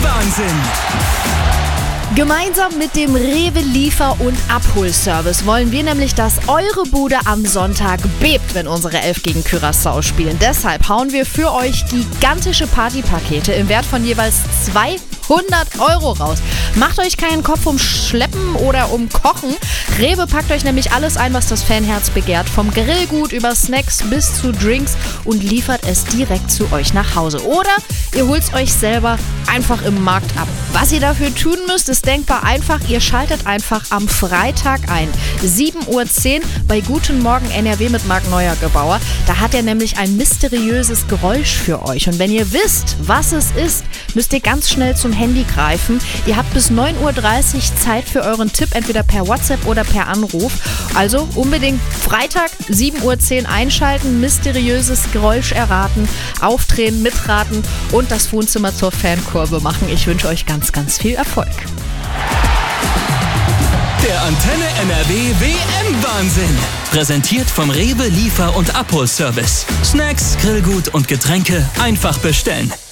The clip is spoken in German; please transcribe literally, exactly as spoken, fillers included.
Wahnsinn. Gemeinsam mit dem Rewe Liefer- und Abholservice wollen wir nämlich, dass eure Bude am Sonntag bebt, wenn unsere Elf gegen Curaçao spielen. Deshalb hauen wir für euch gigantische Partypakete im Wert von jeweils zweihundert Euro raus. Macht euch keinen Kopf um Schleppen oder um Kochen. Rewe packt euch nämlich alles ein, was das Fanherz begehrt. Vom Grillgut über Snacks bis zu Drinks und liefert es direkt zu euch nach Hause. Oder ihr holt es euch selber einfach im Markt ab. Was ihr dafür tun müsst, ist denkbar einfach. Ihr schaltet einfach am Freitag ein. sieben Uhr zehn bei Guten Morgen N R W mit Marc Neuer-Gebauer. Da hat er nämlich ein mysteriöses Geräusch für euch. Und wenn ihr wisst, was es ist, müsst ihr ganz schnell zum Handy greifen. Ihr habt bis neun Uhr dreißig Zeit für euren Tipp, entweder per WhatsApp oder per Anruf. Also unbedingt Freitag, sieben Uhr zehn einschalten, mysteriöses Geräusch erraten, aufdrehen, mitraten und das Wohnzimmer zur Fankurve machen. Ich wünsche euch ganz, ganz viel Erfolg. Der Antenne N R W W M-Wahnsinn. Präsentiert vom Rewe Liefer- und Abholservice. Snacks, Grillgut und Getränke einfach bestellen.